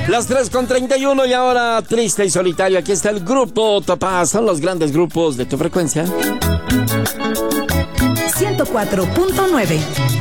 Las 3:31 y ahora triste y solitario. Aquí está el grupo Topaz. Son los grandes grupos de tu frecuencia. 104.9.